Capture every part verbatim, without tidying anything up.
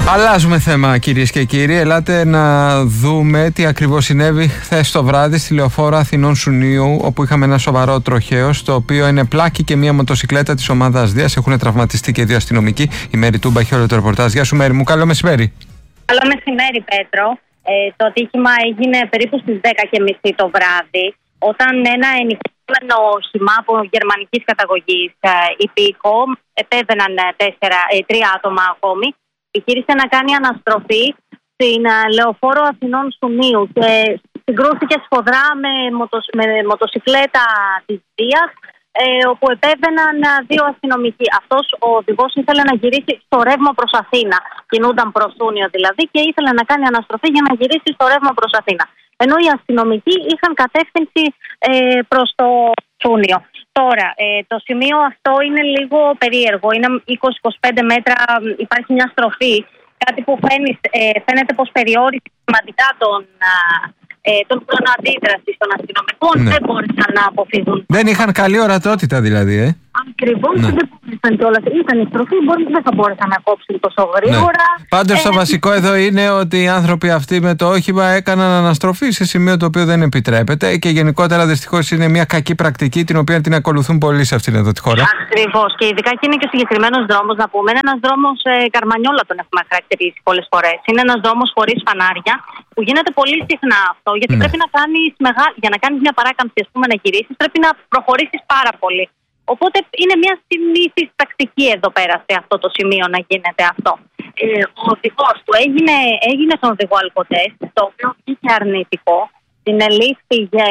Αλλάζουμε θέμα, κυρίες και κύριοι. Ελάτε να δούμε τι ακριβώς συνέβη χθες το βράδυ στη λεωφόρο Αθηνών Σουνίου, όπου είχαμε ένα σοβαρό τροχαίο, στο οποίο είναι πλάκη και μία μοτοσικλέτα της ομάδας Δίας. Έχουν τραυματιστεί και δύο αστυνομικοί. Η Μέρη Τούμπα έχει όλο το ρεπορτάζ. Γεια σου, Μέρη μου. Καλό μεσημέρι. Καλό μεσημέρι, Πέτρο. Ε, το ατύχημα έγινε περίπου στις δέκα και μισή το βράδυ, όταν ένα ενηχόμενο όχημα από γερμανικής καταγωγής ε, υπήκο, επέβαιναν τέσσερα, ε, τρία άτομα ακόμη, επιχείρησε να κάνει αναστροφή στην ε, λεωφόρο Αθηνών Σουνίου και συγκρούθηκε σφοδρά με, μοτοσ, με μοτοσικλέτα της Δίας, ε, όπου επέβαιναν δύο αστυνομικοί. Αυτός ο οδηγός ήθελε να γυρίσει στο ρεύμα προς Αθήνα. Κινούνταν προς Σούνιο δηλαδή και ήθελε να κάνει αναστροφή για να γυρίσει στο ρεύμα προς Αθήνα. Ενώ οι αστυνομικοί είχαν κατεύθυνση ε, προς το Σούνιο. Τώρα, ε, το σημείο αυτό είναι λίγο περίεργο. Είναι είκοσι με είκοσι πέντε μέτρα, υπάρχει μια στροφή. Κάτι που φαίνει, ε, φαίνεται πως περιόρισε σημαντικά τον, ε, τον χρόνο αντίδραση των αστυνομικών. Ναι. Δεν μπόρεσαν να αποφύγουν. Δεν είχαν καλή ορατότητα δηλαδή, ε. Ακριβώς, ναι. Δεν μπόρεσαν κιόλας. Ήταν η στροφή, δεν θα μπόρεσαν να κόψουν τόσο γρήγορα. Ναι. Πάντως ε, το βασικό εδώ είναι ότι οι άνθρωποι αυτοί με το όχημα έκαναν αναστροφή σε σημείο το οποίο δεν επιτρέπεται και γενικότερα δυστυχώς είναι μια κακή πρακτική την οποία την ακολουθούν πολλοί σε αυτήν εδώ τη χώρα. Ακριβώς. Και ειδικά και είναι και ο συγκεκριμένος δρόμος, να πούμε, είναι ένας δρόμος ε, Καρμανιόλα, τον έχουμε χαρακτηρίσει πολλές φορές. Είναι ένας δρόμος χωρίς φανάρια που γίνεται πολύ συχνά αυτό, γιατί ναι. πρέπει να κάνεις μεγα... για να κάνεις μια παράκαμψη, ας πούμε, να γυρίσεις, πρέπει να προχωρήσεις πάρα πολύ. Οπότε είναι μια συνήθις τακτική εδώ πέρα σε αυτό το σημείο να γίνεται αυτό. Ε, ο οδηγός του έγινε, έγινε στον οδηγό αλκοτέστ, το οποίο βγήκε αρνητικό. Την ελήφθη για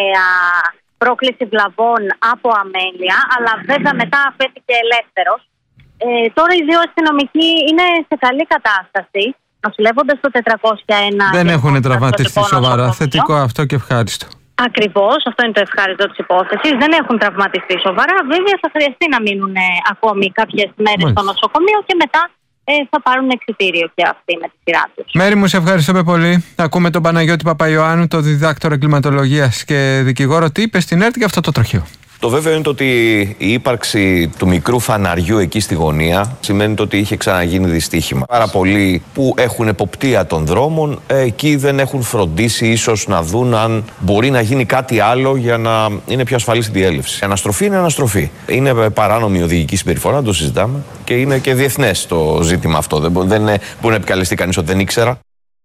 πρόκληση βλαβών από αμέλεια, αλλά βέβαια μετά αφέθηκε ελεύθερος. Ε, τώρα οι δύο αστυνομικοί είναι σε καλή κατάσταση, νοσηλεύονται στο τετρακόσια ένα. Δεν έχουν τραυματιστεί σοβαρά. Θετικό αυτό και ευχάριστο. Ακριβώς, αυτό είναι το ευχάριστο της υπόθεσης. Δεν έχουν τραυματιστεί σοβαρά. Βέβαια, θα χρειαστεί να μείνουν ε, ακόμη κάποιες μέρες στο νοσοκομείο και μετά ε, θα πάρουν εξιτήριο και αυτοί με τη σειρά τους. Μέρη μου, σε ευχαριστούμε πολύ. Ακούμε τον Παναγιώτη Παπαϊωάννου, τον διδάκτορο εγκληματολογίας και δικηγόρο. Τι είπε στην ΕΡΤ για αυτό το τροχαίο. Το βέβαιο είναι ότι η ύπαρξη του μικρού φαναριού εκεί στη γωνία σημαίνει ότι είχε ξαναγίνει δυστύχημα. Πάρα πολλοί που έχουν εποπτεία των δρόμων εκεί δεν έχουν φροντίσει ίσως να δουν αν μπορεί να γίνει κάτι άλλο για να είναι πιο ασφαλής η διέλευση. Η αναστροφή είναι αναστροφή. Είναι παράνομη οδηγική συμπεριφορά, το συζητάμε, και είναι και διεθνές το ζήτημα αυτό. Δεν μπορεί, δεν μπορεί να επικαλεστεί κανείς ότι δεν ήξερα.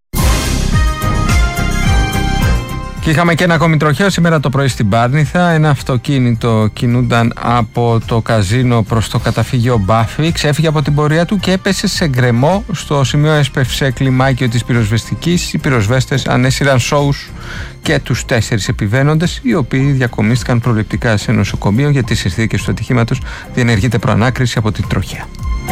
Και είχαμε και ένα ακόμη τροχαίο σήμερα το πρωί στην Πάρνηθα. Ένα αυτοκίνητο κινούνταν από το καζίνο προς το καταφύγιο Μπάφη. Ξέφυγε από την πορεία του και έπεσε σε γκρεμό. Στο σημείο έσπευσε κλιμάκιο της πυροσβεστικής. Οι πυροσβέστες ανέσυραν σόους και τους τέσσερις επιβαίνοντες, οι οποίοι διακομίστηκαν προληπτικά σε νοσοκομείο. Για τις συνθήκες του ατυχήματος διενεργείται προανάκριση από την τροχαία.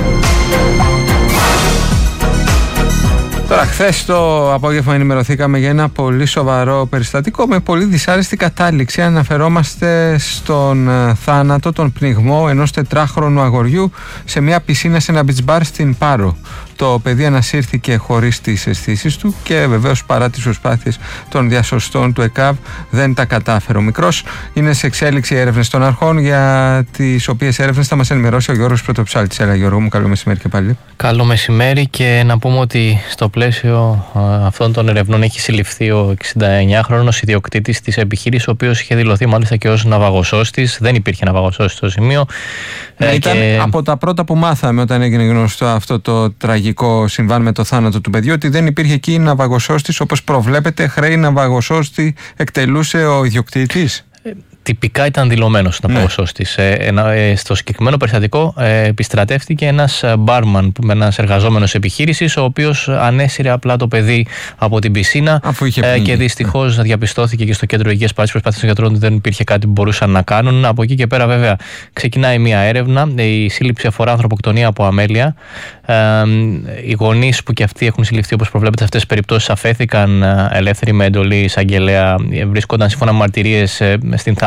Τώρα, χθες το απόγευμα ενημερωθήκαμε για ένα πολύ σοβαρό περιστατικό με πολύ δυσάρεστη κατάληξη. Αναφερόμαστε στον θάνατο, τον πνιγμό ενός τετράχρονου αγοριού σε μια πισίνα σε ένα beach bar στην Πάρο. Το παιδί ανασύρθηκε χωρίς τις αισθήσεις του και βεβαίως παρά τις προσπάθειες των διασωστών του ΕΚΑΒ δεν τα κατάφερε. Ο μικρός είναι σε εξέλιξη έρευνες των αρχών, για τις οποίες έρευνες θα μας ενημερώσει ο Γιώργος Πρωτοψάλτης. Έλα Γιώργο μου, καλό μεσημέρι και πάλι. Καλό μεσημέρι, και να πούμε ότι στο πλαίσιο αυτών των ερευνών έχει συλληφθεί ο εξηνταεννιάχρονος ιδιοκτήτης της επιχείρησης, ο οποίος είχε δηλωθεί μάλιστα και ως ναυαγοσώστης. Δεν υπήρχε ναυαγοσώστης στο σημείο. Ναι, ήταν και... από τα πρώτα που μάθαμε όταν έγινε γνωστό αυτό το τραγικό συμβάν με το θάνατο του παιδιού, ότι δεν υπήρχε εκεί ναυαγοσώστης όπως προβλέπεται. Χρέη ναυαγοσώστη εκτελούσε ο ιδιοκτήτης. Τυπικά ήταν δηλωμένος ναυαγοσώστης. Ναι. Ε, ε, στο συγκεκριμένο περιστατικό ε, επιστρατεύτηκε ένας μπάρμαν, ένας εργαζόμενος επιχείρησης, ο οποίος ανέσυρε απλά το παιδί από την πισίνα ε, και δυστυχώς ναι. διαπιστώθηκε και στο κέντρο υγείας παρά τις προσπάθειες των γιατρών ότι δεν υπήρχε κάτι που μπορούσαν να κάνουν. Από εκεί και πέρα, βέβαια, ξεκινάει μια έρευνα. Η σύλληψη αφορά ανθρωποκτονία από αμέλεια. Ε, οι γονείς που και αυτοί έχουν συλληφθεί, όπως προβλέπεται, σε αυτές τις περιπτώσεις αφέθηκαν ελεύθεροι με εντολή εισαγγελέα. Βρίσκονταν σύμφωνα με μαρτυρίες στην θάλασσα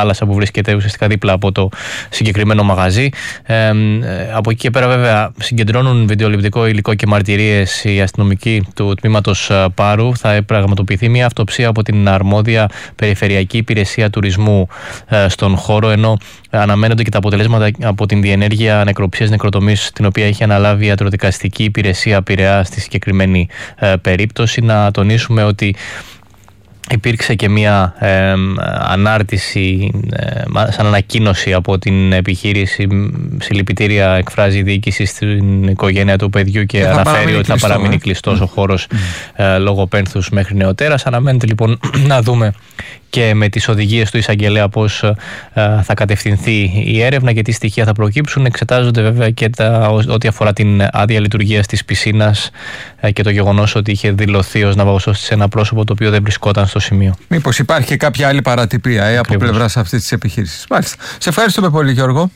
θάλασσα που βρίσκεται ουσιαστικά δίπλα από το συγκεκριμένο μαγαζί. Ε, ε, από εκεί και πέρα, βέβαια, συγκεντρώνουν βιντεοληπτικό υλικό και μαρτυρίες οι αστυνομικοί του τμήματος Πάρου. Θα πραγματοποιηθεί μια αυτοψία από την αρμόδια Περιφερειακή Υπηρεσία Τουρισμού ε, στον χώρο, ενώ αναμένονται και τα αποτελέσματα από την διενέργεια νεκροψίας νεκροτομής, την οποία έχει αναλάβει η Ιατροδικαστική Υπηρεσία Πειραιά στη συγκεκριμένη ε, περίπτωση. Να τονίσουμε ότι υπήρξε και μια ε, ανάρτηση, ε, σαν ανακοίνωση από την επιχείρηση. Συλληπιτήρια εκφράζει η διοίκηση στην οικογένεια του παιδιού και, και αναφέρει ότι θα παραμείνει ε? κλειστός mm. ο χώρος mm. ε, λόγω πένθους μέχρι νεοτέρας. Αναμένεται λοιπόν να δούμε και με τις οδηγίες του εισαγγελέα πώς ε, θα κατευθυνθεί η έρευνα και τι στοιχεία θα προκύψουν. Εξετάζονται βέβαια και τα, ό,τι αφορά την άδεια λειτουργίας της πισίνας ε, και το γεγονός ότι είχε δηλωθεί ως ναυαγοσώστης σε ένα πρόσωπο το οποίο δεν βρισκόταν στο σημείο. Μήπως υπάρχει και κάποια άλλη παρατυπία ε, από πλευράς αυτής της επιχείρησης. Μάλιστα. Σε ευχαριστούμε πολύ, Γιώργο.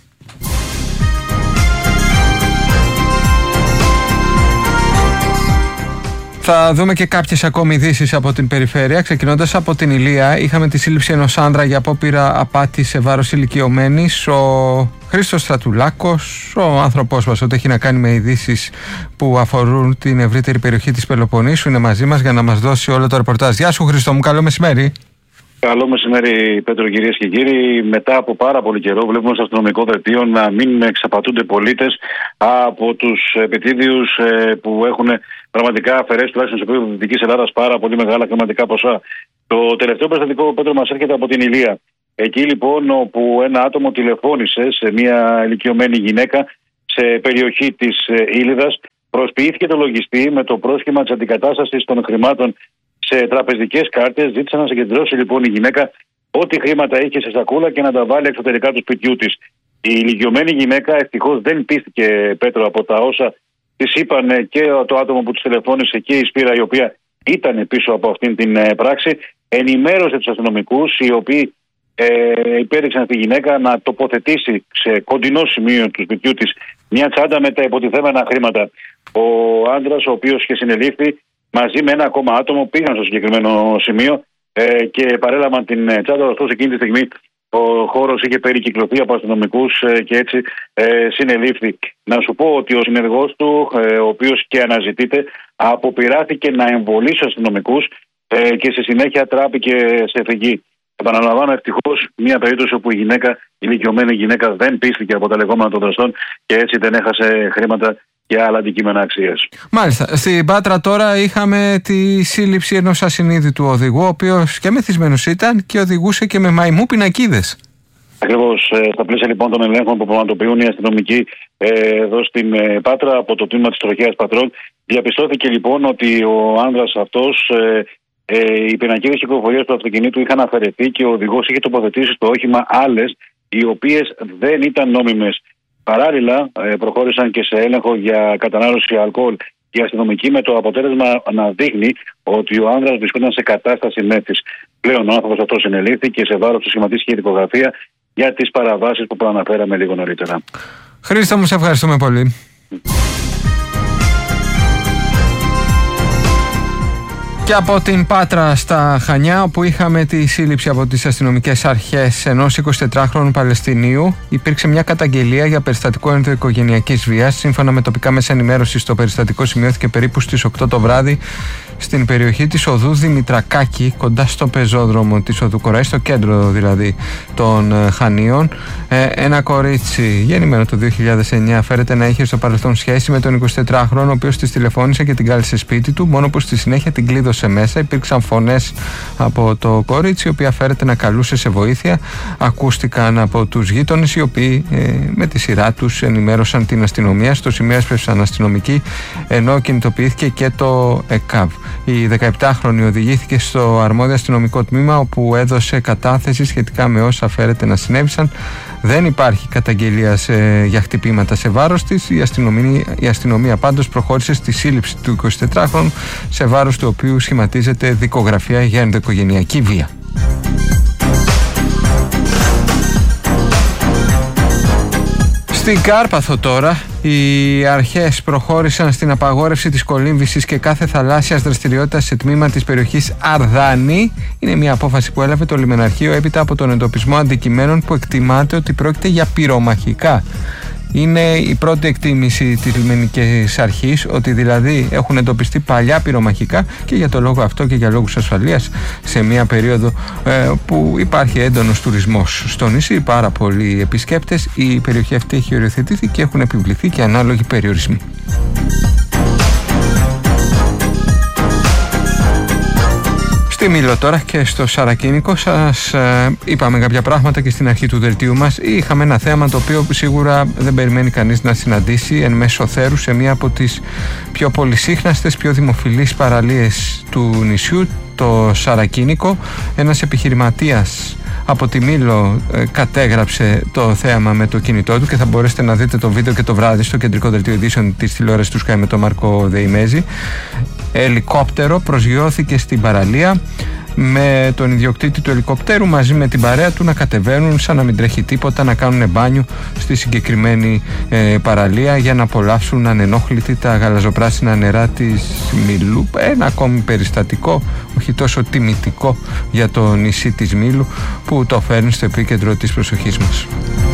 Θα δούμε και κάποιες ακόμη ειδήσεις από την περιφέρεια. Ξεκινώντας από την Ηλία, είχαμε τη σύλληψη ενός άνδρα για απόπειρα απάτη σε βάρος ηλικιωμένης. Ο Χρήστος Στρατουλάκος, ο άνθρωπός μας, ότι έχει να κάνει με ειδήσεις που αφορούν την ευρύτερη περιοχή της Πελοποννήσου, είναι μαζί μας για να μας δώσει όλο το ρεπορτάζ. Γεια σου, Χρήστο μου, καλό μεσημέρι. Καλό μεσημέρι, Πέτρο, κυρίες και κύριοι. Μετά από πάρα πολύ καιρό, βλέπουμε στο αστυνομικό δελτίο να μην εξαπατούνται πολίτες από τους επιτίδιους που έχουν πραγματικά αφαιρέσει τουλάχιστον σε επίπεδο Δυτικής Ελλάδας πάρα πολύ μεγάλα χρηματικά ποσά. Το τελευταίο περιστατικό, Πέτρο, μας έρχεται από την Ηλία. Εκεί λοιπόν, όπου ένα άτομο τηλεφώνησε σε μια ηλικιωμένη γυναίκα σε περιοχή της Ήλιδας, προσποιήθηκε το λογιστή με το πρόσχημα της αντικατάστασης των χρημάτων σε τραπεζικές κάρτες. Ζήτησε να συγκεντρώσει λοιπόν η γυναίκα ό,τι χρήματα είχε σε σακούλα και να τα βάλει εξωτερικά του σπιτιού της. Η ηλικιωμένη γυναίκα ευτυχώς δεν πίστηκε, Πέτρο, από τα όσα της είπαν και το άτομο που της τηλεφώνησε και η Σπύρα, η οποία ήταν πίσω από αυτήν την πράξη. Ενημέρωσε τους αστυνομικούς, οι οποίοι ε, υπέδειξαν στη γυναίκα να τοποθετήσει σε κοντινό σημείο του σπιτιού της μια τσάντα με τα υποτιθέμενα χρήματα. Ο άντρας, ο οποίος είχε συνελήφθη, μαζί με ένα ακόμα άτομο πήγαν στο συγκεκριμένο σημείο ε, και παρέλαβαν την τσάντα. Ωστόσο, εκείνη τη στιγμή ο χώρος είχε περικυκλωθεί από αστυνομικούς ε, και έτσι ε, συνελήφθη. Να σου πω ότι ο συνεργός του, ε, ο οποίος και αναζητείται, αποπειράθηκε να εμβολήσει τους αστυνομικούς ε, και στη συνέχεια τράπηκε σε φυγή. Επαναλαμβάνω, ευτυχώς, μια περίπτωση όπου η γυναίκα, η ηλικιωμένη γυναίκα, δεν πίστηκε από τα λεγόμενα των δραστών και έτσι δεν έχασε χρήματα και άλλα αντικείμενα αξίας. Μάλιστα. Στην Πάτρα τώρα είχαμε τη σύλληψη ενός ασυνείδητου οδηγού, ο οποίος και μεθυσμένος ήταν και οδηγούσε και με μαϊμού πινακίδες. Ακριβώς. Στα πλαίσια λοιπόν των ελέγχων που πραγματοποιούν οι αστυνομικοί ε, εδώ στην ε, Πάτρα από το τμήμα της Τροχέας Πατρών, διαπιστώθηκε λοιπόν ότι ο άνδρας αυτός, ε, ε, οι πινακίδες κυκλοφορίας του αυτοκινήτου είχαν αφαιρεθεί και ο οδηγός είχε τοποθετήσει στο όχημα άλλες, οι οποίες δεν ήταν νόμιμες. Παράλληλα, προχώρησαν και σε έλεγχο για κατανάλωση αλκοόλ οι αστυνομικοί, με το αποτέλεσμα να δείχνει ότι ο άνδρας βρισκόταν σε κατάσταση μέθης. Πλέον ο άνθρωπος αυτός συνελήφθη και σε βάρος του σχηματίστηκε η δικογραφία για τις παραβάσεις που προαναφέραμε λίγο νωρίτερα. Χρήστο μου, σε ευχαριστούμε πολύ. Και από την Πάτρα στα Χανιά, όπου είχαμε τη σύλληψη από τις αστυνομικές αρχές ενός εικοσιτετράχρονου Παλαιστινίου, υπήρξε μια καταγγελία για περιστατικό ενδοοικογενειακής βίας. Σύμφωνα με τοπικά μέσα ενημέρωσης, το περιστατικό σημειώθηκε περίπου στις οκτώ το βράδυ στην περιοχή της οδού Δημητρακάκη, κοντά στο πεζόδρομο της οδού Κοραή, στο κέντρο δηλαδή των Χανίων. Ε, ένα κορίτσι γεννημένο το δύο χιλιάδες εννιά φέρεται να είχε στο παρελθόν σχέση με τον εικοσιτετράχρονο, ο οποίος της τηλεφώνησε και την κάλεσε σπίτι του, μόνο που στη συνέχεια την κλείδωσε μέσα. Υπήρξαν φωνές από το κορίτσι, η οποία φέρεται να καλούσε σε βοήθεια. Ακούστηκαν από τους γείτονες, οι οποίοι ε, με τη σειρά τους ενημέρωσαν την αστυνομία. Στο σημείο έσπευσαν αστυνομικοί, ενώ κινητοποιήθηκε και το ΕΚΑΒ. Η δεκαεπτάχρονη οδηγήθηκε στο αρμόδιο αστυνομικό τμήμα, όπου έδωσε κατάθεση σχετικά με όσα φέρεται να συνέβησαν. Δεν υπάρχει καταγγελία σε, για χτυπήματα σε βάρος της. Η αστυνομία, η αστυνομία πάντως προχώρησε στη σύλληψη του εικοσιτετράχρονου, σε βάρος του οποίου σχηματίζεται δικογραφία για ενδοοικογενειακή βία. Στην Κάρπαθο τώρα Οι αρχές προχώρησαν στην απαγόρευση της κολύμβησης και κάθε θαλάσσιας δραστηριότητας σε τμήμα της περιοχής Αρδάνη. Είναι μια απόφαση που έλαβε το λιμεναρχείο έπειτα από τον εντοπισμό αντικειμένων που εκτιμάται ότι πρόκειται για πυρομαχικά. Είναι η πρώτη εκτίμηση της λιμενικής αρχής, ότι δηλαδή έχουν εντοπιστεί παλιά πυρομαχικά και για το λόγο αυτό και για λόγους ασφαλείας σε μια περίοδο ε, που υπάρχει έντονος τουρισμός στο νησί, πάρα πολλοί επισκέπτες, η περιοχή αυτή έχει οριοθετηθεί και έχουν επιβληθεί και ανάλογοι περιορισμοί. Στη Μήλο τώρα και στο Σαρακίνικο σας ε, είπαμε κάποια πράγματα και στην αρχή του δελτίου μας. Είχαμε ένα θέμα το οποίο σίγουρα δεν περιμένει κανείς να συναντήσει εν μέσω θέρου σε μία από τις πιο πολυσύχναστες, πιο δημοφιλείς παραλίες του νησιού, το Σαρακίνικο. Ένας επιχειρηματίας από τη Μήλο ε, κατέγραψε το θέαμα με το κινητό του και θα μπορέσετε να δείτε το βίντεο και το βράδυ στο κεντρικό δελτίο ειδήσεων της τηλεόρασης του Sky με τον Μάρκο Δεϊμέζη. Ελικόπτερο προσγειώθηκε στην παραλία με τον ιδιοκτήτη του ελικοπτέρου μαζί με την παρέα του να κατεβαίνουν σαν να μην τρέχει τίποτα, να κάνουν μπάνιο στη συγκεκριμένη ε, παραλία για να απολαύσουν ανενόχλητοι τα γαλαζοπράσινα νερά της Μήλου. Ένα ακόμη περιστατικό, όχι τόσο τιμητικό για το νησί της Μήλου, που το φέρνει στο επίκεντρο της προσοχής μας.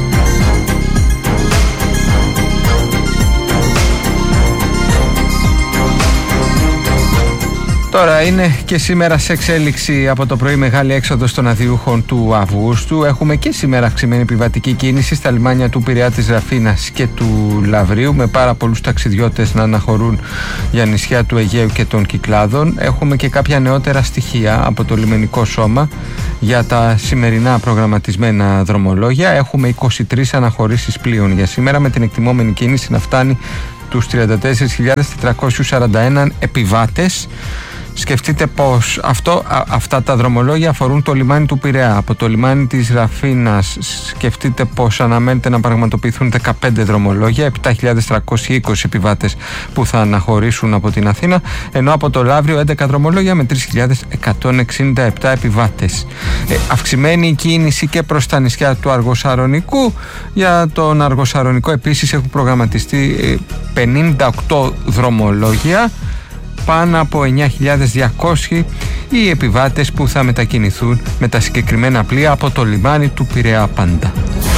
Τώρα είναι και σήμερα σε εξέλιξη από το πρωί μεγάλη έξοδος των αδειούχων του Αυγούστου. Έχουμε και σήμερα αυξημένη επιβατική κίνηση στα λιμάνια του Πειραιά, της Ραφίνας και του Λαυρίου, με πάρα πολλούς ταξιδιώτες να αναχωρούν για νησιά του Αιγαίου και των Κυκλάδων. Έχουμε και κάποια νεότερα στοιχεία από το λιμενικό σώμα για τα σημερινά προγραμματισμένα δρομολόγια. Έχουμε είκοσι τρεις αναχωρήσεις πλοίων για σήμερα, με την εκτιμόμενη κίνηση να φτάνει τους τριάντα τέσσερις χιλιάδες τετρακόσιους σαράντα ένα επιβάτες. Σκεφτείτε πως αυτό, α, αυτά τα δρομολόγια αφορούν το λιμάνι του Πειραιά. Από το λιμάνι της Ραφίνας σκεφτείτε πως αναμένεται να πραγματοποιηθούν δεκαπέντε δρομολόγια, επτά χιλιάδες τριακόσιοι είκοσι επιβάτες που θα αναχωρήσουν από την Αθήνα, ενώ από το Λαύριο έντεκα δρομολόγια με τρεις χιλιάδες εκατόν εξήντα επτά επιβάτες. Ε, αυξημένη κίνηση και προς τα νησιά του Αργοσαρονικού. Για τον Αργοσαρονικό επίσης έχουν προγραμματιστεί ε, πενήντα οκτώ δρομολόγια, πάνω από εννιά χιλιάδες διακόσιοι οι επιβάτες που θα μετακινηθούν με τα συγκεκριμένα πλοία από το λιμάνι του Πειραιά πάντα.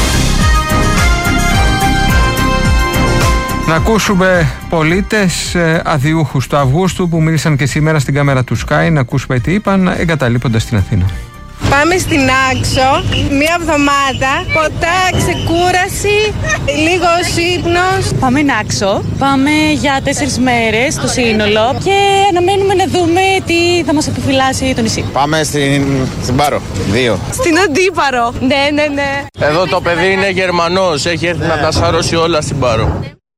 Να ακούσουμε πολίτες αδειούχους του Αυγούστου που μίλησαν και σήμερα στην κάμερα του Sky, να ακούσουμε τι είπαν εγκαταλείποντας την Αθήνα. Πάμε στην Άξο, μία εβδομάδα, ποτά, ξεκούραση, λίγος ύπνος. Πάμε στην Άξο, πάμε για τέσσερις μέρες το σύνολο και αναμένουμε να δούμε τι θα μας επιφυλάσει το νησί. Πάμε στην, στην Πάρο, δύο. Στην Αντίπαρο. Ναι, ναι, ναι. Εδώ το παιδί είναι Γερμανός, έχει έρθει να τα σαρώσει όλα στην Πάρο.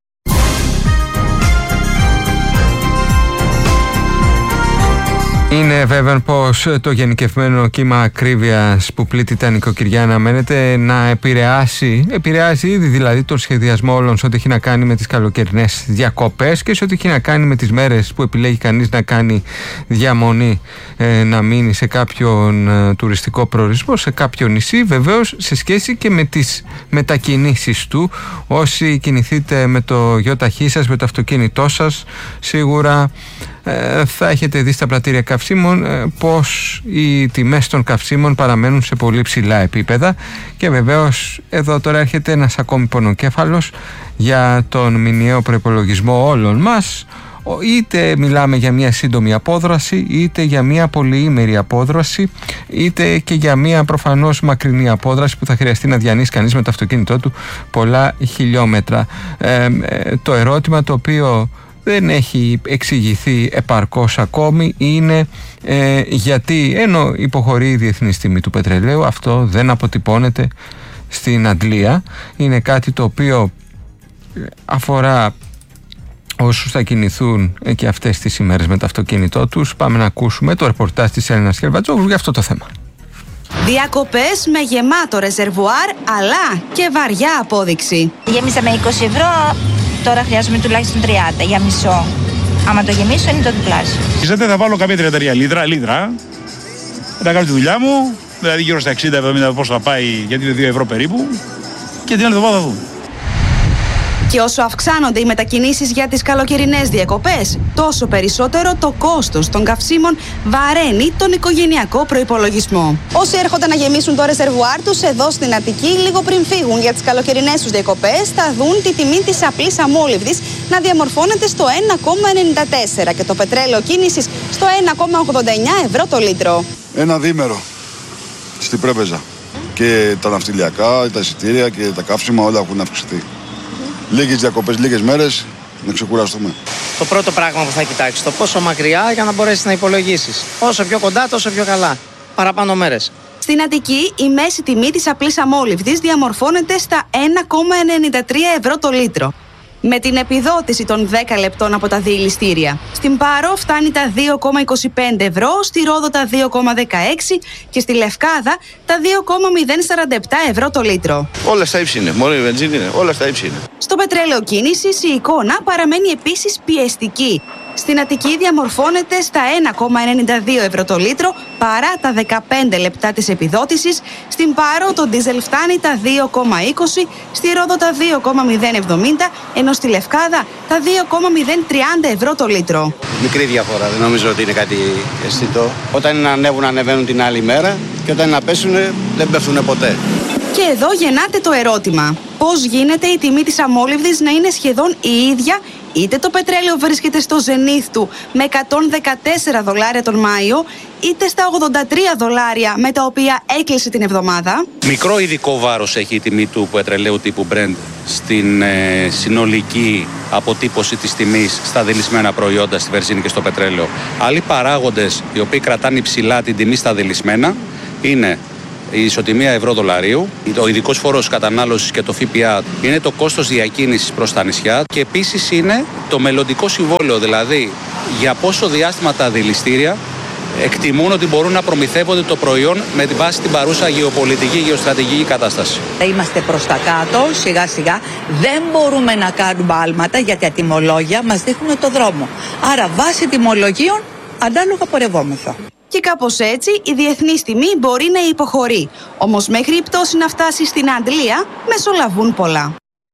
Είναι βέβαιο πως το γενικευμένο κύμα ακρίβειας που πλήττει τα νοικοκυριά αναμένεται να επηρεάσει, επηρεάζει ήδη δηλαδή τον σχεδιασμό όλων σε ό,τι έχει να κάνει με τις καλοκαιρινές διακοπές και σε ό,τι έχει να κάνει με τις μέρες που επιλέγει κανείς να κάνει διαμονή, ε, να μείνει σε κάποιον ε, τουριστικό προορισμό, σε κάποιο νησί, βεβαίως σε σχέση και με τις μετακινήσεις του. Όσοι κινηθείτε με το γιοταχή σας, με το αυτοκίνητό σας, σίγουρα θα έχετε δει στα πρατήρια καυσίμων πως οι τιμές των καυσίμων παραμένουν σε πολύ ψηλά επίπεδα και βεβαίως εδώ τώρα έρχεται ένας ακόμη πονοκέφαλος για τον μηνιαίο προϋπολογισμό όλων μας, είτε μιλάμε για μια σύντομη απόδραση, είτε για μια πολυήμερη απόδραση, είτε και για μια προφανώς μακρινή απόδραση που θα χρειαστεί να διανύσει κανείς με το αυτοκίνητό του πολλά χιλιόμετρα. Ε, το ερώτημα το οποίο δεν έχει εξηγηθεί επαρκώς ακόμη είναι ε, γιατί ενώ υποχωρεί η διεθνής τιμή του πετρελαίου, αυτό δεν αποτυπώνεται στην αντλία. Είναι κάτι το οποίο αφορά όσους θα κινηθούν και αυτές τις ημέρες με το αυτοκίνητό τους. Πάμε να ακούσουμε το ρεπορτάζ της Έλληνας Χερβατζόγλου για αυτό το θέμα. Διακοπές με γεμάτο ρεζερβουάρ αλλά και βαριά απόδειξη. Γέμισα με είκοσι ευρώ, τώρα χρειάζομαι τουλάχιστον τριάντα για μισό. Άμα το γεμίσω είναι το διπλάσιο. Ξέρετε, θα βάλω κάποια τριάντα τρία λίτρα, λίτρα, θα κάνω τη δουλειά μου, δηλαδή γύρω στα εξήντα εβδομήντα πόσο θα πάει, γιατί είναι δύο ευρώ περίπου, και την άλλη εβδομάδα θα δούμε. Και όσο αυξάνονται οι μετακινήσεις για τις καλοκαιρινές διακοπές, τόσο περισσότερο το κόστος των καυσίμων βαραίνει τον οικογενειακό προϋπολογισμό. Όσοι έρχονται να γεμίσουν το ρεζερβουάρ τους εδώ στην Αττική, λίγο πριν φύγουν για τις καλοκαιρινές τους διακοπές, θα δουν τη τιμή της απλής αμόλυβδης να διαμορφώνεται στο ένα κόμμα ενενήντα τέσσερα και το πετρέλαιο κίνησης στο ένα κόμμα ογδόντα εννιά ευρώ το λίτρο. Ένα διήμερο στην Πρέβεζα. Και τα ναυτιλιακά, τα εισιτήρια και τα καύσιμα όλα έχουν αυξηθεί. Λίγες διακοπές, λίγες μέρες, να ξεκουραστούμε. Το πρώτο πράγμα που θα κοιτάξεις, το πόσο μακριά για να μπορέσεις να υπολογίσεις. Όσο πιο κοντά, τόσο πιο καλά. Παραπάνω μέρες. Στην Αττική, η μέση τιμή της απλής αμόλυβδης διαμορφώνεται στα ένα κόμμα ενενήντα τρία ευρώ το λίτρο, με την επιδότηση των δέκα λεπτών από τα διελιστήρια. Στην Πάρο φτάνει τα δύο κόμμα είκοσι πέντε ευρώ, στη Ρόδο τα δύο κόμμα δεκαέξι και στη Λευκάδα τα δύο κόμμα μηδέν σαράντα επτά ευρώ το λίτρο. Όλα στα ύψη είναι, μόνο η βενζίνη είναι, όλα στα ύψη είναι. Στο πετρέλαιο κίνησης η εικόνα παραμένει επίσης πιεστική. Στην Αττική διαμορφώνεται στα ένα κόμμα ενενήντα δύο ευρώ το λίτρο παρά τα δεκαπέντε λεπτά της επιδότησης. Στην Πάρο το ντίζελ φτάνει τα δύο κόμμα είκοσι, στη Ρόδο τα δύο κόμμα μηδέν εβδομήντα, ενώ στη Λευκάδα τα δύο κόμμα μηδέν τριάντα ευρώ το λίτρο. Μικρή διαφορά, δεν νομίζω ότι είναι κάτι αισθητό. Όταν είναι να ανέβουν, ανεβαίνουν την άλλη μέρα και όταν είναι να πέσουν, δεν πέφτουν ποτέ. Και εδώ γεννάται το ερώτημα. Πώς γίνεται η τιμή της αμόλυβδης να είναι σχεδόν η ίδια, είτε το πετρέλαιο βρίσκεται στο ζενίθ του με εκατόν δεκατέσσερα δολάρια τον Μάιο, είτε στα ογδόντα τρία δολάρια με τα οποία έκλεισε την εβδομάδα. Μικρό ειδικό βάρος έχει η τιμή του πετρελαίου τύπου Brent στην ε, συνολική αποτύπωση της τιμής στα δηλισμένα προϊόντα, στη βενζίνη και στο πετρέλαιο. Άλλοι παράγοντες οι οποίοι κρατάνε υψηλά την τιμή στα δηλισμένα είναι η ισοτιμία ευρώ-δολαρίου, ο ειδικός φόρος κατανάλωσης και το ΦΠΑ, είναι το κόστος διακίνησης προς τα νησιά και επίσης είναι το μελλοντικό συμβόλαιο, δηλαδή για πόσο διάστημα τα δηληστήρια εκτιμούν ότι μπορούν να προμηθεύονται το προϊόν με βάση την παρούσα γεωπολιτική, γεωστρατηγική κατάσταση. Είμαστε προς τα κάτω, σιγά σιγά, δεν μπορούμε να κάνουμε άλματα γιατί τα τιμολόγια μας δείχνουν το δρόμο. Άρα βάσει τιμολογίων ανάλογα πορευόμεθα. Και κάπως έτσι η διεθνής τιμή μπορεί να υποχωρεί. Όμως μέχρι η πτώση να φτάσει στην Αντλία μεσολαβούν πολλά.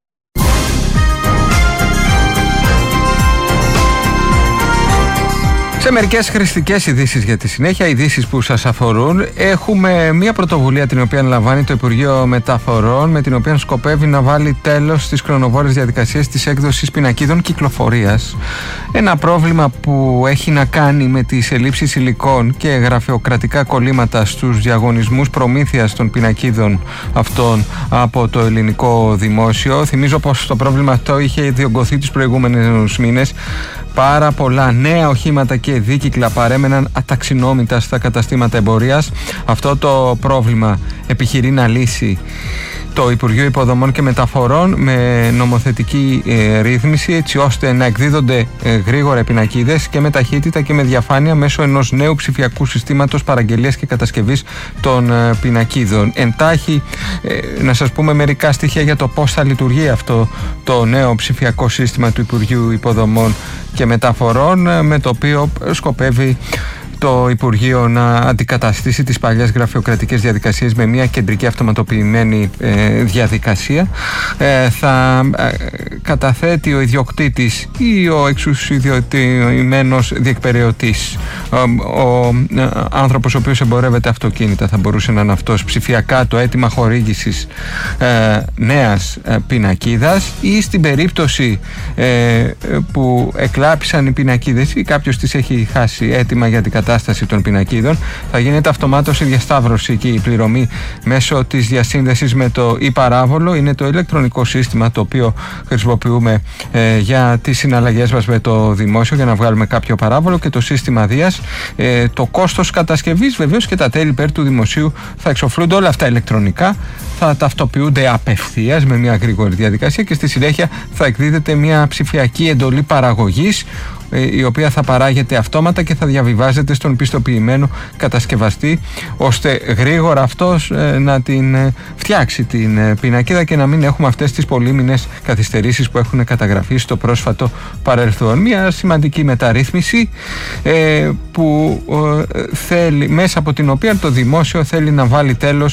Σε μερικές χρηστικές ειδήσεις για τη συνέχεια, ειδήσεις που σας αφορούν, έχουμε μια πρωτοβουλία την οποία αναλαμβάνει το Υπουργείο Μεταφορών, με την οποία σκοπεύει να βάλει τέλος στις χρονοβόρες διαδικασίες της έκδοσης πινακίδων κυκλοφορίας. Ένα πρόβλημα που έχει να κάνει με τις ελλείψεις υλικών και γραφειοκρατικά κολλήματα στους διαγωνισμούς προμήθειας των πινακίδων αυτών από το ελληνικό δημόσιο. Θυμίζω πως το πρόβλημα αυτό είχε διωγγωθεί τους προηγούμενους μήνες. Πάρα πολλά νέα οχήματα και δίκυκλα παρέμεναν αταξινόμητα στα καταστήματα εμπορίας. Αυτό το πρόβλημα επιχειρεί να λύσει το Υπουργείο Υποδομών και Μεταφορών με νομοθετική ε, ρύθμιση, έτσι ώστε να εκδίδονται ε, γρήγορα πινακίδες και με ταχύτητα και με διαφάνεια μέσω ενός νέου ψηφιακού συστήματος παραγγελίας και κατασκευής των ε, πινακίδων. Εντάχει, ε, να σας πούμε μερικά στοιχεία για το πώς θα λειτουργεί αυτό το νέο ψηφιακό σύστημα του Υπουργείου Υποδομών και Μεταφορών, ε, με το οποίο σκοπεύει το Υπουργείο να αντικαταστήσει τις παλιές γραφειοκρατικές διαδικασίες με μια κεντρική αυτοματοποιημένη ε, διαδικασία. Ε, θα ε, καταθέτει ο ιδιοκτήτης ή ο εξουσιοδοτημένος διεκπεραιωτής. Ο, ο ε, άνθρωπος ο οποίος εμπορεύεται αυτοκίνητα θα μπορούσε να είναι αυτός, ψηφιακά το αίτημα χορήγησης ε, νέας ε, πινακίδας, ή στην περίπτωση ε, που εκλάπησαν οι πινακίδες ή κάποιος τις έχει χάσει έτοιμα για την κατάσταση των πινακίδων, θα γίνεται αυτομάτως η διασταύρωση και η πληρωμή μέσω της διασύνδεσης με το e-παράβολο. Είναι το ηλεκτρονικό σύστημα το οποίο χρησιμοποιούμε ε, για τις συναλλαγές μας με το δημόσιο, για να βγάλουμε κάποιο παράβολο, και το σύστημα Δίας. Ε, το κόστος κατασκευής βεβαίως και τα τέλη υπέρ του δημοσίου θα εξοφλούνται όλα αυτά ηλεκτρονικά, θα ταυτοποιούνται απευθείας με μια γρήγορη διαδικασία και στη συνέχεια θα εκδίδεται μια ψηφιακή εντολή παραγωγής, η οποία θα παράγεται αυτόματα και θα διαβιβάζεται στον πιστοποιημένο κατασκευαστή, ώστε γρήγορα αυτός ε, να την ε, φτιάξει την ε, πινακίδα και να μην έχουμε αυτές τις πολύμηνες καθυστερήσεις που έχουν καταγραφεί στο πρόσφατο παρελθόν. Μια σημαντική μεταρρύθμιση ε, που ε, θέλει, μέσα από την οποία το δημόσιο θέλει να βάλει τέλος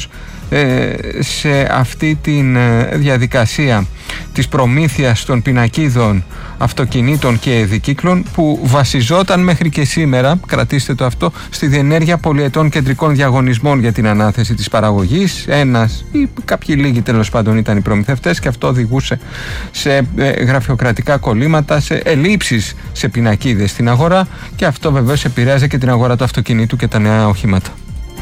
σε αυτή τη διαδικασία της προμήθειας των πινακίδων αυτοκινήτων και δικύκλων, που βασιζόταν μέχρι και σήμερα, κρατήστε το αυτό, στη διενέργεια πολυετών κεντρικών διαγωνισμών για την ανάθεση της παραγωγής. Ένας ή κάποιοι λίγοι τέλος πάντων ήταν οι προμηθευτές, και αυτό οδηγούσε σε γραφειοκρατικά κολλήματα, σε ελλείψεις σε πινακίδες στην αγορά, και αυτό βεβαίως επηρέαζε και την αγορά του αυτοκινήτου και τα νέα οχήματα.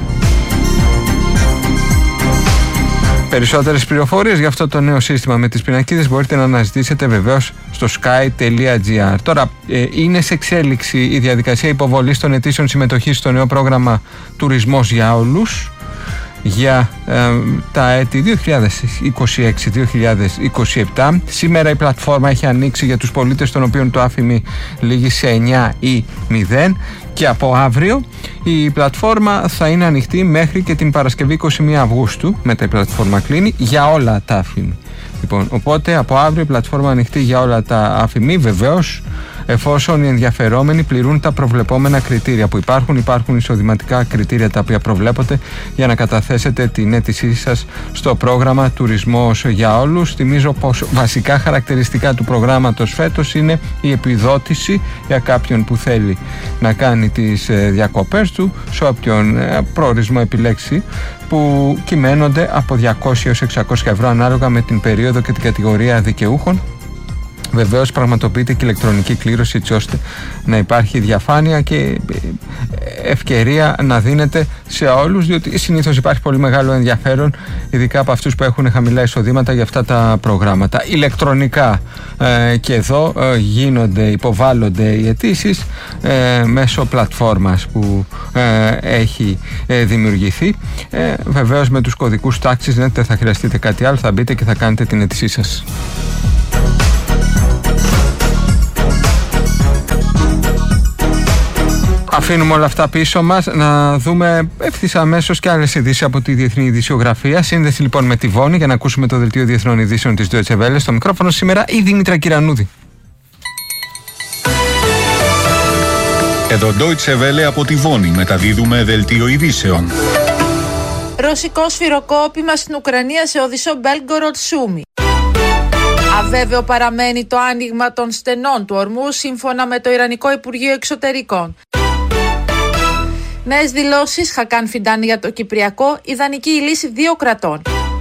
Περισσότερες πληροφορίες για αυτό το νέο σύστημα με τις πινακίδες μπορείτε να αναζητήσετε βεβαίως στο sky τελεία gr. Τώρα ε, είναι σε εξέλιξη η διαδικασία υποβολής των αιτήσεων συμμετοχής στο νέο πρόγραμμα Τουρισμός για Όλους για ε, τα έτη δύο χιλιάδες είκοσι έξι δύο χιλιάδες είκοσι επτά. Σήμερα η πλατφόρμα έχει ανοίξει για τους πολίτες των οποίων το άφημι λήγει σε εννιά ή μηδέν, και από αύριο η πλατφόρμα θα είναι ανοιχτή μέχρι και την Παρασκευή είκοσι μία Αυγούστου. Μετά η πλατφόρμα κλείνει για όλα τα άφημη. Λοιπόν, οπότε από αύριο η πλατφόρμα ανοιχτή για όλα τα άφημη, βεβαίως εφόσον οι ενδιαφερόμενοι πληρούν τα προβλεπόμενα κριτήρια που υπάρχουν. Υπάρχουν εισοδηματικά κριτήρια τα οποία προβλέπονται για να καταθέσετε την αίτησή σας στο πρόγραμμα Τουρισμός για Όλους. Θυμίζω πως βασικά χαρακτηριστικά του προγράμματος φέτος είναι η επιδότηση για κάποιον που θέλει να κάνει τις διακοπές του σε όποιον προορισμό επιλέξει, που κυμαίνονται από διακόσια έως εξακόσια ευρώ ανάλογα με την περίοδο και την κατηγορία δικαιούχων. Βεβαίως πραγματοποιείται και ηλεκτρονική κλήρωση, έτσι ώστε να υπάρχει διαφάνεια και ευκαιρία να δίνεται σε όλους, διότι συνήθως υπάρχει πολύ μεγάλο ενδιαφέρον, ειδικά από αυτούς που έχουν χαμηλά εισοδήματα, για αυτά τα προγράμματα. Ηλεκτρονικά ε, και εδώ ε, γίνονται, υποβάλλονται οι αιτήσεις ε, μέσω πλατφόρμας που ε, έχει ε, δημιουργηθεί. Ε, βεβαίως με τους κωδικούς τάξης δεν θα χρειαστείτε κάτι άλλο, θα μπείτε και θα κάνετε την αίτησή σας. Αφήνουμε όλα αυτά πίσω μας, να δούμε ευθύς αμέσως και άλλες ειδήσεις από τη διεθνή ειδησιογραφία. Σύνδεση λοιπόν με τη Βόνη για να ακούσουμε το δελτίο διεθνών ειδήσεων της Deutsche Welle. Στο μικρόφωνο σήμερα η Δήμητρα Κυρανούδη. Εδώ Deutsche Welle από τη Βόνη, μεταδίδουμε δελτίο ειδήσεων. Ρωσικό σφυροκόπημα στην Ουκρανία σε οδυσσό Μπέλγκοροντ Σούμι. Αβέβαιο παραμένει το άνοιγμα των στενών του ορμού σύμφωνα με το Ιρανικό Υπουργείο Εξωτερικών. Νέες δηλώσεις Χακάν Φιντάν για το Κυπριακό, ιδανική η λύση δύο κρατών.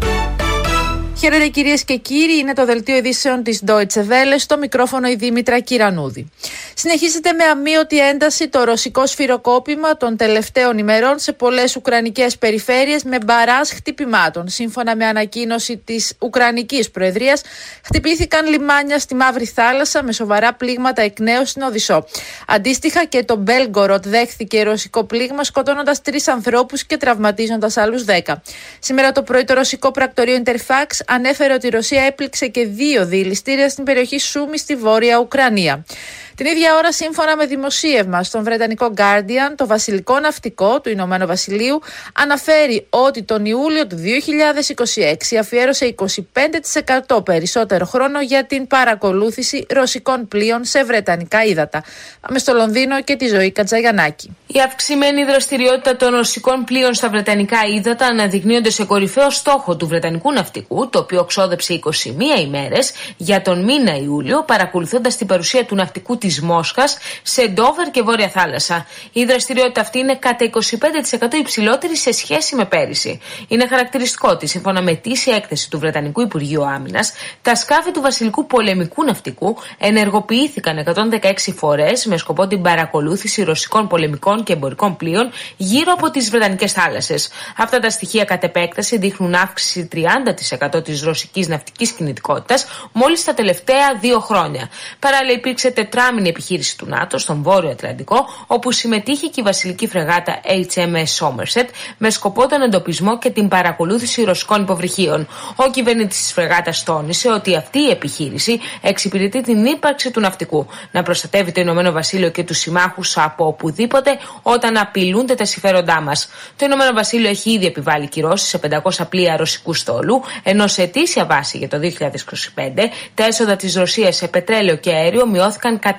Χαίρετε κυρίες και κύριοι, είναι το δελτίο ειδήσεων της Deutsche Welle, στο μικρόφωνο η Δήμητρα Κυρανούδη. Συνεχίζεται με αμείωτη ένταση το ρωσικό σφυροκόπημα των τελευταίων ημερών σε πολλές ουκρανικές περιφέρειες με μπαράζ χτυπημάτων. Σύμφωνα με ανακοίνωση της Ουκρανικής Προεδρίας, χτυπήθηκαν λιμάνια στη Μαύρη Θάλασσα με σοβαρά πλήγματα εκ νέου στην Οδυσσό. Αντίστοιχα και το Μπέλγκοροντ δέχθηκε ρωσικό πλήγμα, σκοτώνοντας τρεις ανθρώπους και τραυματίζοντας άλλους δέκα. Σήμερα το πρωί το ρωσικό πρακτορείο Interfax ανέφερε ότι η Ρωσία έπληξε και δύο δηληστήρια στην περιοχή Σούμι στη Βόρεια Ουκρανία. Την ίδια ώρα, σύμφωνα με δημοσίευμα στον βρετανικό Guardian, το βασιλικό ναυτικό του Ηνωμένου Βασιλείου αναφέρει ότι τον Ιούλιο του δύο χιλιάδες είκοσι έξι αφιέρωσε είκοσι πέντε τοις εκατό περισσότερο χρόνο για την παρακολούθηση ρωσικών πλοίων σε βρετανικά ύδατα. Πάμε στο Λονδίνο και τη Ζωή Κατζαγιαννάκη. Η αυξημένη δραστηριότητα των ρωσικών πλοίων στα βρετανικά ύδατα αναδεικνύονται σε κορυφαίο στόχο του βρετανικού ναυτικού, το οποίο ξόδεψε είκοσι μία ημέρες για τον μήνα Ιούλιο, παρακολουθώντας την παρουσία του ναυτικού της Μόσχας σε Ντόβερ και Βόρεια Θάλασσα. Η δραστηριότητα αυτή είναι κατά είκοσι πέντε τοις εκατό υψηλότερη σε σχέση με πέρυσι. Είναι χαρακτηριστικό ότι, σύμφωνα με ετήσια έκθεση του Βρετανικού Υπουργείου Άμυνας, τα σκάφη του βασιλικού πολεμικού ναυτικού ενεργοποιήθηκαν εκατόν δεκαέξι φορές με σκοπό την παρακολούθηση ρωσικών πολεμικών και εμπορικών πλοίων γύρω από τις βρετανικές θάλασσες. Αυτά τα στοιχεία κατ' επέκταση δείχνουν αύξηση τριάντα τοις εκατό της ρωσικής ναυτικής κινητικότητας μόλις τα τελευταία δύο χρόνια. Παράλληλα, υπήρξε τετράμινη επιχείρηση του ΝΑΤΟ στον Βόρειο Ατλαντικό, όπου συμμετείχε και η βασιλική φρεγάτα έιτς εμ ες Somerset με σκοπό τον εντοπισμό και την παρακολούθηση ρωσικών υποβρυχίων. Ο κυβερνήτης της φρεγάτας τόνισε ότι αυτή η επιχείρηση εξυπηρετεί την ύπαρξη του ναυτικού, να προστατεύει το Ηνωμένο Βασίλειο και τους συμμάχους από οπουδήποτε όταν απειλούνται τα συμφέροντά μας. Το Ηνωμένο Βασίλειο έχει ήδη επιβάλει κυρώσεις σε πεντακόσια πλοία ρωσικού στόλου, ενώ σε ετήσια βάση για το δύο χιλιάδες είκοσι πέντε τα έσοδα της Ρωσίας σε πετρέλαιο και αέριο μειώθηκαν κατά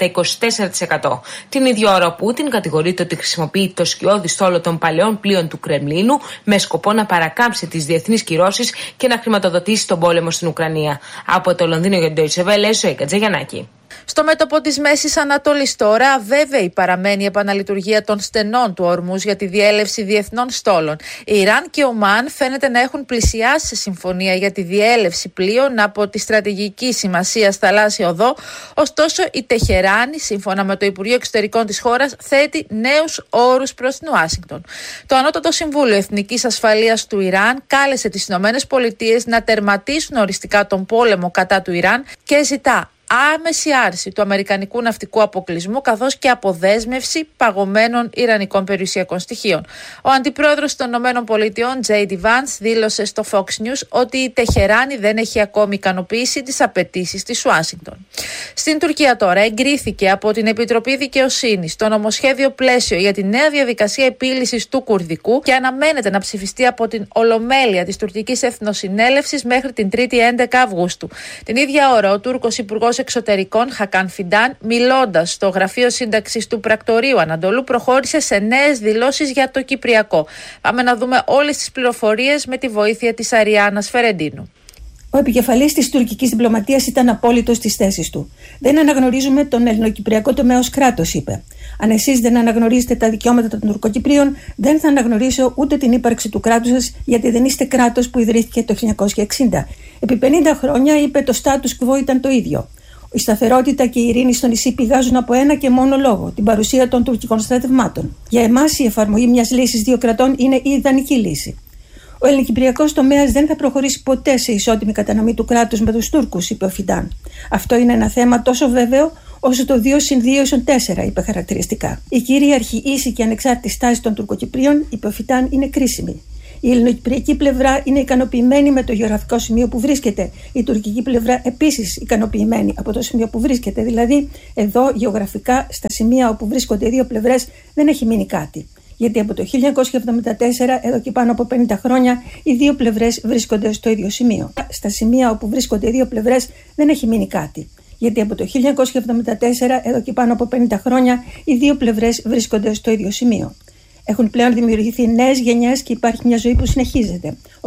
είκοσι τέσσερα τοις εκατό. Την ίδια ώρα ο Πούτιν κατηγορείται ότι χρησιμοποιεί το σκιώδη στόλο των παλαιών πλοίων του Κρεμλίνου με σκοπό να παρακάμψει τις διεθνείς κυρώσεις και να χρηματοδοτήσει τον πόλεμο στην Ουκρανία. Από το Λονδίνο για την Deutsche Welle, Ζωή Κατζαγιαννάκη. Στο μέτωπο της Μέσης Ανατολής τώρα, αβέβαιη παραμένει η επαναλειτουργία των στενών του Ορμούζ για τη διέλευση διεθνών στόλων. Η Ιράν και ο Ομάν φαίνεται να έχουν πλησιάσει σε συμφωνία για τη διέλευση πλοίων από τη στρατηγική σημασία θαλάσσια οδό. Ωστόσο, η Τεχεράνη, σύμφωνα με το Υπουργείο Εξωτερικών της χώρας, θέτει νέους όρους προς την Ουάσιγκτον. Το Ανώτατο Συμβούλιο Εθνικής Ασφαλείας του Ιράν κάλεσε τις Ηνωμένες Πολιτείες να τερματίσουν οριστικά τον πόλεμο κατά του Ιράν και ζητά άμεση άρση του αμερικανικού ναυτικού αποκλεισμού καθώς και αποδέσμευση παγωμένων ιρανικών περιουσιακών στοιχείων. Ο αντιπρόεδρος των ΗΠΑ, τζέι ντι Vance, δήλωσε στο Fox News ότι η Τεχεράνη δεν έχει ακόμη ικανοποιήσει τις απαιτήσεις της Ουάσιγκτον. Στην Τουρκία τώρα εγκρίθηκε από την Επιτροπή Δικαιοσύνης το νομοσχέδιο πλαίσιο για τη νέα διαδικασία επίλυσης του Κουρδικού και αναμένεται να ψηφιστεί από την Ολομέλεια της Τουρκικής Εθνοσυνέλευσης μέχρι την τρίτη έντεκα Αυγούστου. Την ίδια ώρα ο Τούρκος Υπουργός Εξωτερικών Χακάν Φιντάν, μιλώντας στο γραφείο σύνταξης του Πρακτορείου Ανατολού, προχώρησε σε νέες δηλώσεις για το Κυπριακό. Πάμε να δούμε όλες τις πληροφορίες με τη βοήθεια της Αριάννας Φερεντίνου. Ο επικεφαλής της τουρκικής διπλωματίας ήταν απόλυτος στις θέσεις του. Δεν αναγνωρίζουμε τον ελληνοκυπριακό τομέα ως κράτος, είπε. Αν εσείς δεν αναγνωρίζετε τα δικαιώματα των Τουρκοκυπρίων, δεν θα αναγνωρίσω ούτε την ύπαρξη του κράτους σας, γιατί δεν είστε κράτος που ιδρύθηκε το χίλια εννιακόσια εξήντα. Επί πενήντα χρόνια, είπε, το status quo ήταν το ίδιο. Η σταθερότητα και η ειρήνη στο νησί πηγάζουν από ένα και μόνο λόγο, την παρουσία των τουρκικών στρατευμάτων. Για εμάς, η εφαρμογή μιας λύσης δύο κρατών είναι η ιδανική λύση. Ο ελληνοκυπριακός τομέας δεν θα προχωρήσει ποτέ σε ισότιμη κατανομή του κράτους με τους Τούρκους, είπε ο Φιντάν. Αυτό είναι ένα θέμα τόσο βέβαιο όσο το δύο συν δύο ίσον τέσσερα, είπε χαρακτηριστικά. Η κυρίαρχη, ίση και ανεξάρτητη στάση των Τουρκοκυπρίων, είπε ο Φιντάν, είναι κρίσιμη. Η ελληνοκυπριακή πλευρά είναι ικανοποιημένη με το γεωγραφικό σημείο που βρίσκεται. Η τουρκική πλευρά επίσης ικανοποιημένη από το σημείο που βρίσκεται. Δηλαδή, εδώ γεωγραφικά, στα σημεία όπου βρίσκονται οι δύο πλευρές, δεν έχει μείνει κάτι. Γιατί από το χίλια εννιακόσια εβδομήντα τέσσερα, εδώ και πάνω από πενήντα χρόνια, οι δύο πλευρές βρίσκονται στο ίδιο σημείο. Στα σημεία όπου βρίσκονται οι δύο πλευρές δεν έχει μείνει κάτι. Γιατί από το χίλια εννιακόσια εβδομήντα τέσσερα, εδώ και πάνω από πενήντα χρόνια, οι δύο πλευρές βρίσκονται στο ίδιο σημείο. Έχουν πλέον δημιουργηθεί νέες γενιές και υπάρχει μια ζωή που συνεχίζεται.